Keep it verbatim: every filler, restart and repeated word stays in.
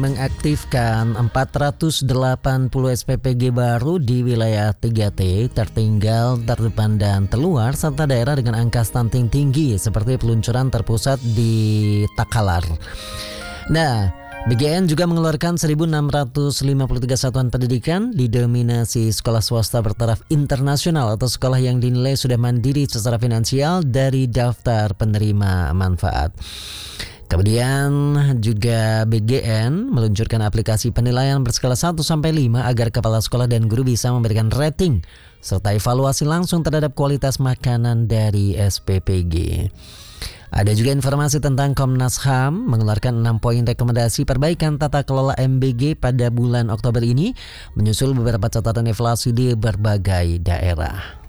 mengaktifkan empat ratus delapan puluh S P P G baru di wilayah tiga T, tertinggal, terdepan, dan terluar, serta daerah dengan angka stunting tinggi seperti peluncuran terpusat di Takalar. Nah, B G N juga mengeluarkan seribu enam ratus lima puluh tiga satuan pendidikan didominasi sekolah swasta bertaraf internasional atau sekolah yang dinilai sudah mandiri secara finansial dari daftar penerima manfaat. Kemudian juga B G N meluncurkan aplikasi penilaian berskala satu sampai lima agar kepala sekolah dan guru bisa memberikan rating serta evaluasi langsung terhadap kualitas makanan dari S P P G. Ada juga informasi tentang Komnas H A M mengeluarkan enam poin rekomendasi perbaikan tata kelola M B G pada bulan Oktober ini, menyusul beberapa catatan inflasi di berbagai daerah.